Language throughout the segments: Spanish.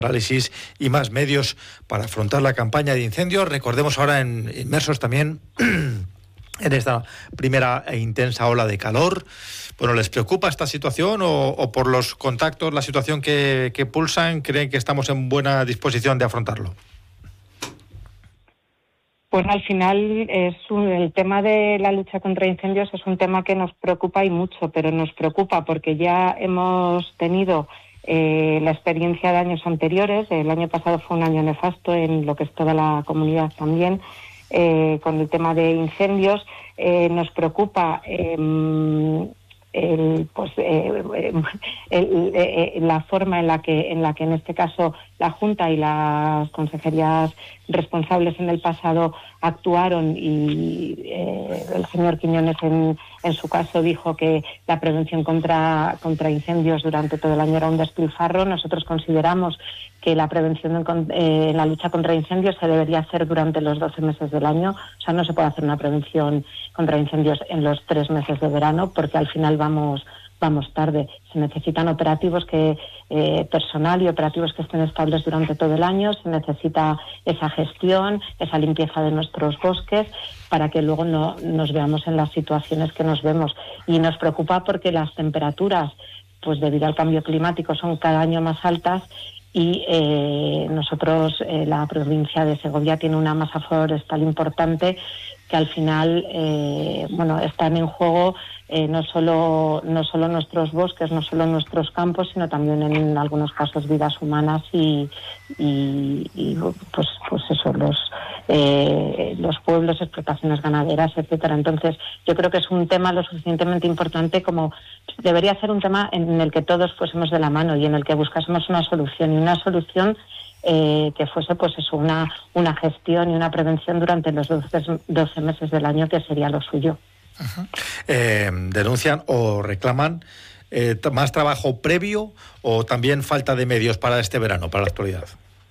análisis y más medios para afrontar la campaña de incendios. Recordemos ahora inmersos también en esta primera e intensa ola de calor. Bueno, ¿les preocupa esta situación o por los contactos, la situación que pulsan, creen que estamos en buena disposición de afrontarlo? Pues al final el tema de la lucha contra incendios es un tema que nos preocupa y mucho, pero nos preocupa porque ya hemos tenido la experiencia de años anteriores. El año pasado fue un año nefasto en lo que es toda la comunidad también, con el tema de incendios. Nos preocupa la forma en la que en este caso la Junta y las consejerías responsables en el pasado actuaron, y el señor Quiñones en su caso dijo que la prevención contra incendios durante todo el año era un despilfarro. Nosotros consideramos que la prevención en la lucha contra incendios se debería hacer durante los 12 meses del año. O sea, no se puede hacer una prevención contra incendios en los 3 meses de verano, porque al final vamos tarde. Se necesitan operativos personal y operativos que estén estables durante todo el año. Se necesita esa gestión, esa limpieza de nuestros bosques, para que luego no nos veamos en las situaciones que nos vemos. Y nos preocupa porque las temperaturas, pues debido al cambio climático, son cada año más altas. Y nosotros, la provincia de Segovia tiene una masa forestal importante, que al final están en juego no solo nuestros bosques, no solo nuestros campos, sino también en algunos casos vidas humanas y los pueblos, explotaciones ganaderas, etcétera. Entonces, yo creo que es un tema lo suficientemente importante como debería ser un tema en el que todos fuésemos de la mano y en el que buscásemos una solución, y una solución que fuese una gestión y una prevención durante los 12 meses del año, que sería lo suyo. Uh-huh. ¿Denuncian o reclaman más trabajo previo o también falta de medios para este verano, para la actualidad?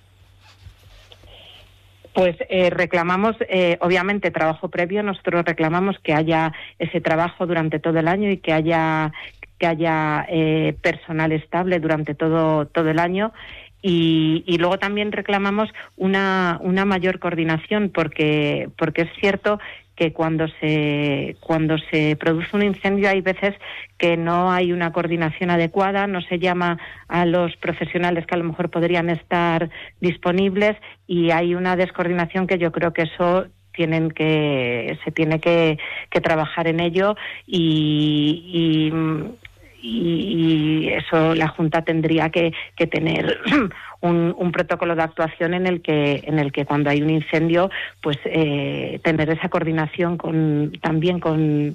Pues reclamamos, obviamente, trabajo previo. Nosotros reclamamos que haya ese trabajo durante todo el año y que haya personal estable durante todo el año. Y luego también reclamamos una mayor coordinación, porque es cierto que cuando se produce un incendio hay veces que no hay una coordinación adecuada, no se llama a los profesionales que a lo mejor podrían estar disponibles, y hay una descoordinación que yo creo que eso se tiene que trabajar en ello, y eso la Junta tendría que tener un protocolo de actuación en el que cuando hay un incendio, pues tener esa coordinación también con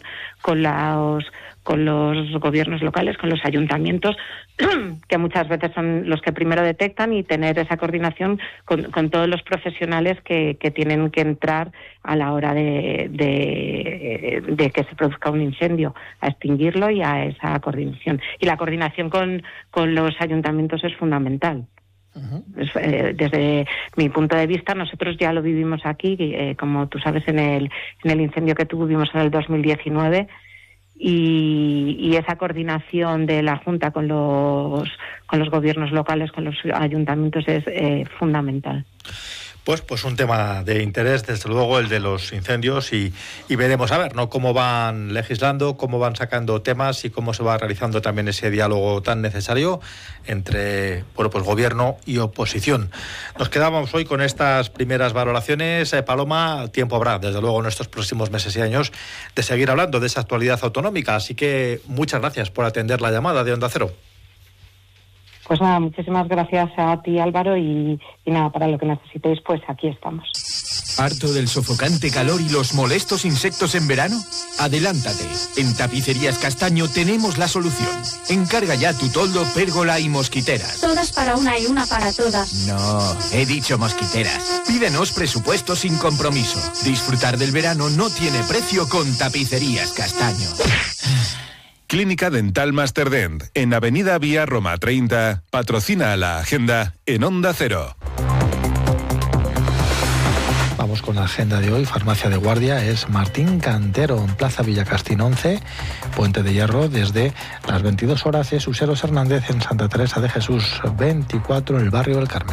los gobiernos locales, con los ayuntamientos, que muchas veces son los que primero detectan, y tener esa coordinación con todos los profesionales que tienen que entrar a la hora de que se produzca un incendio, a extinguirlo, y a esa coordinación. Y la coordinación con los ayuntamientos es fundamental. Uh-huh. Desde mi punto de vista, nosotros ya lo vivimos aquí, como tú sabes, en el incendio que tuvimos en el 2019, y esa coordinación de la Junta con los gobiernos locales, con los ayuntamientos, es fundamental. Pues un tema de interés, desde luego, el de los incendios, y veremos a ver, ¿no?, cómo van legislando, cómo van sacando temas y cómo se va realizando también ese diálogo tan necesario entre gobierno y oposición. Nos quedábamos hoy con estas primeras valoraciones. Paloma, tiempo habrá, desde luego, en estos próximos meses y años, de seguir hablando de esa actualidad autonómica, así que muchas gracias por atender la llamada de Onda Cero. Pues nada, muchísimas gracias a ti, Álvaro, y nada, para lo que necesitéis, pues aquí estamos. ¿Harto del sofocante calor y los molestos insectos en verano? Adelántate. En Tapicerías Castaño tenemos la solución. Encarga ya tu toldo, pérgola y mosquiteras. Todas para una y una para todas. No, he dicho mosquiteras. Pídenos presupuesto sin compromiso. Disfrutar del verano no tiene precio con Tapicerías Castaño. Clínica Dental Masterdent, en Avenida Vía Roma 30, patrocina la agenda en Onda Cero. Vamos con la agenda de hoy. Farmacia de guardia es Martín Cantero, en Plaza Villacastín 11, Puente de Hierro, desde las 22 horas. Es Useros Hernández, en Santa Teresa de Jesús 24, en el barrio del Carmen.